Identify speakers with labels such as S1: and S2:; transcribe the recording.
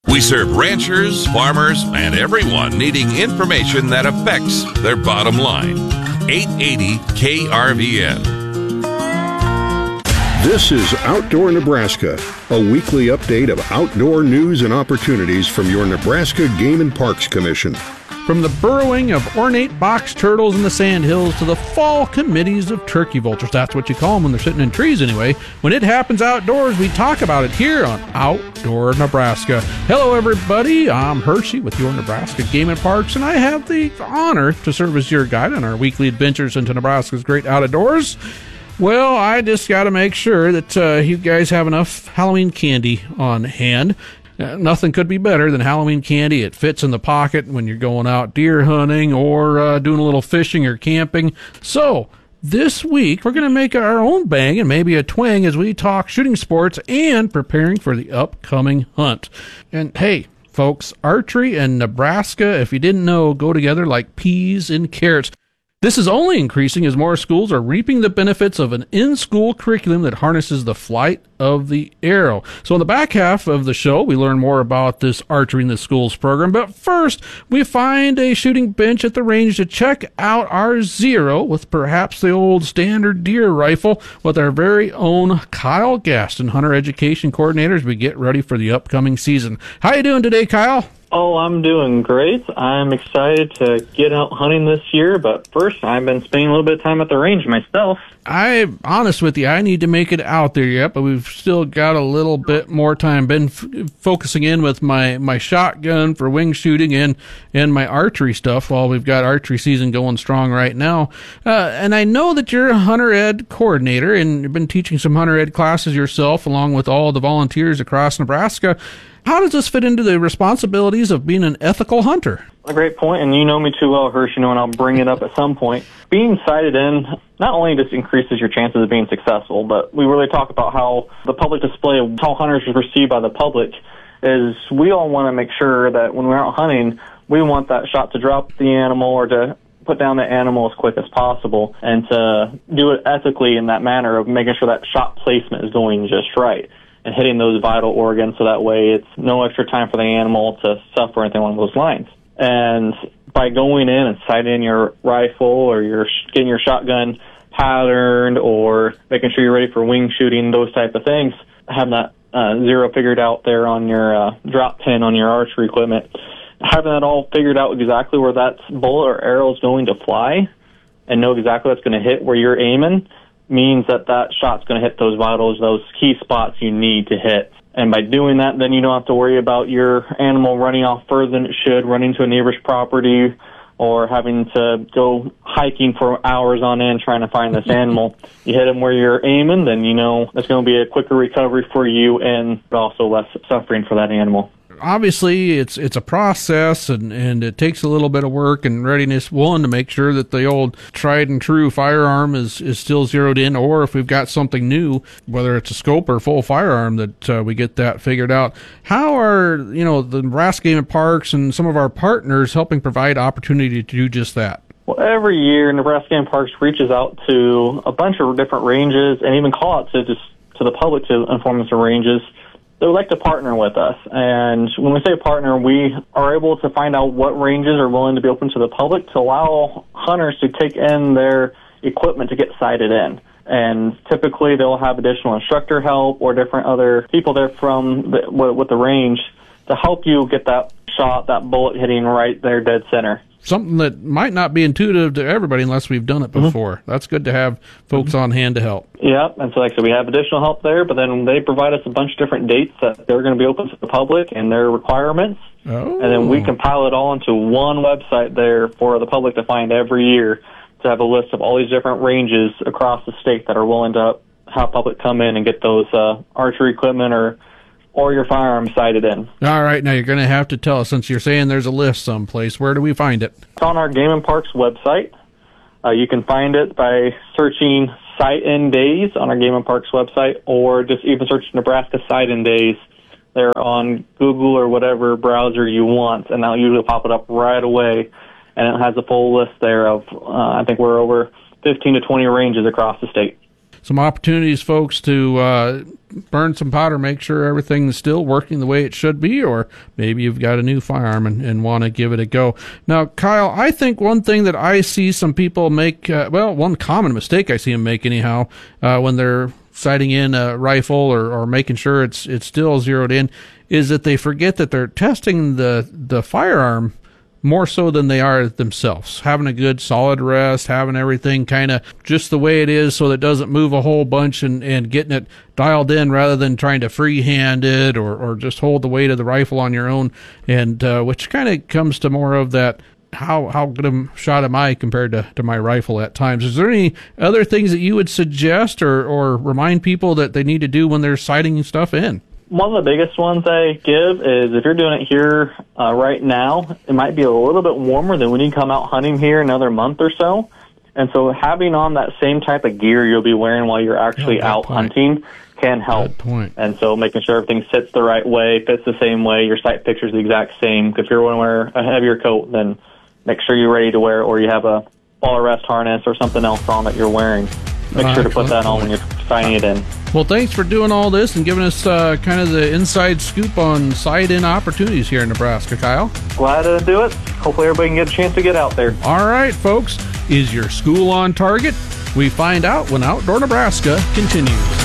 S1: We serve ranchers, farmers, and everyone needing information that affects their bottom line. 880 KRVN.
S2: This is Outdoor Nebraska, a weekly update of outdoor news and opportunities from your Nebraska Game and Parks Commission.
S3: From the burrowing of ornate box turtles in the sandhills to the fall committees of turkey vultures. That's what you call them when they're sitting in trees anyway. When it happens outdoors, we talk about it here on Outdoor Nebraska. Hello, everybody. I'm Hershey with your Nebraska Game and Parks, and I have the honor to serve as your guide on our weekly adventures into Nebraska's great outdoors. Well, I just got to make sure that you guys have enough Halloween candy on hand. Nothing could be better than Halloween candy. It fits in the pocket when you're going out deer hunting or doing a little fishing or camping. So, this week, we're going to make our own bang and maybe a twang as we talk shooting sports and preparing for the upcoming hunt. And hey, folks, archery and Nebraska, if you didn't know, go together like peas and carrots. This is only increasing as more schools are reaping the benefits of an in-school curriculum that harnesses the flight of the arrow. So in the back half of the show, we learn more about this Archery in the Schools program. But first, we find a shooting bench at the range to check out our Zero with perhaps the old standard deer rifle with our very own Kyle Gaston, hunter education coordinator, as we get ready for the upcoming season. How you doing today, Kyle?
S4: Oh, I'm doing great. I'm excited to get out hunting this year, but first, I've been spending a little bit of time at the range myself.
S3: I'm honest with you, I need to make it out there yet, but we've still got a little bit more time. Been focusing in with my shotgun for wing shooting and my archery stuff while we've got archery season going strong right now. And I know that you're a hunter ed coordinator and you've been teaching some hunter ed classes yourself along with all the volunteers across Nebraska. How does this fit into the responsibilities of being an ethical hunter?
S4: A great point, and you know me too well, Hirsch, and I'll bring it up at some point. Being sighted in not only just increases your chances of being successful, but we really talk about how the public display of how hunters are perceived by the public is we all want to make sure that when we're out hunting, we want that shot to drop the animal or to put down the animal as quick as possible and to do it ethically in that manner of making sure that shot placement is going just right and hitting those vital organs so that way it's no extra time for the animal to suffer or anything along those lines. And by going in and sighting your rifle or you're getting your shotgun patterned or making sure you're ready for wing shooting, those type of things, having that Zero figured out there on your drop pin on your archery equipment, having that all figured out exactly where that bullet or arrow is going to fly and know exactly what's going to hit where you're aiming means that that shot's going to hit those vitals, those key spots you need to hit. And by doing that, then you don't have to worry about your animal running off further than it should, running to a neighbor's property, or having to go hiking for hours on end trying to find this animal. You hit them where you're aiming, then you know it's going to be a quicker recovery for you and also less suffering for that animal.
S3: Obviously, it's a process, and it takes a little bit of work and readiness, one, to make sure that the old tried-and-true firearm is still zeroed in, or if we've got something new, whether it's a scope or full firearm, that we get that figured out. How are, the Nebraska Game and Parks and some of our partners helping provide opportunity to do just that?
S4: Well, every year, Nebraska Game and Parks reaches out to a bunch of different ranges and even call out to the public to inform us of ranges. They would like to partner with us. And when we say partner, we are able to find out what ranges are willing to be open to the public to allow hunters to take in their equipment to get sighted in. And typically they'll have additional instructor help or different other people there from with the range to help you get that shot, that bullet hitting right there dead center.
S3: Something that might not be intuitive to everybody unless we've done it before. Mm-hmm. That's good to have folks on hand to help.
S4: Yeah, and so like I said, we have additional help there, but then they provide us a bunch of different dates that they're going to be open to the public and their requirements.
S3: Oh.
S4: And then we compile it all into one website there for the public to find every year to have a list of all these different ranges across the state that are willing to have public come in and get those archery equipment or your firearm sighted in.
S3: All right, now you're going to have to tell us, since you're saying there's a list someplace. Where do we find it?
S4: It's on our Game and Parks website. You can find it by searching Sight-In Days on our Game and Parks website, or just even search Nebraska Sight-In Days. They're on Google or whatever browser you want, and that'll usually pop it up right away. And it has a full list there of, I think we're over 15 to 20 ranges across the state.
S3: some opportunities, folks, to burn some powder, make sure everything's still working the way it should be, or maybe you've got a new firearm and want to give it a go. Now, Kyle, I think one thing that I see some people make, one common mistake I see them make anyhow, when they're sighting in a rifle or making sure it's still zeroed in, is that they forget that they're testing the firearm more so than they are themselves, having a good solid rest, having everything kind of just the way it is so that it doesn't move a whole bunch, and getting it dialed in rather than trying to freehand it or just hold the weight of the rifle on your own, and which kind of comes to more of that how good a shot am I compared to my rifle at times. Is there any other things that you would suggest or remind people that they need to do when they're sighting stuff in?
S4: One of the biggest ones I give is if you're doing it here right now, it might be a little bit warmer than when you come out hunting here another month or so. And so having on that same type of gear you'll be wearing while you're actually out hunting can help.
S3: Good point.
S4: And so making sure everything sits the right way, fits the same way, your sight picture's the exact same. If you're going to wear a heavier coat, then make sure you're ready to wear it, or you have a fall arrest harness or something else on that you're wearing. Make sure to put that on when you're sighting it in.
S3: Well, thanks for doing all this and giving us kind of the inside scoop on sight-in opportunities here in Nebraska, Kyle.
S4: Glad to do it. Hopefully everybody can get a chance to get out there.
S3: All right, folks. Is your school on target? We find out when Outdoor Nebraska continues.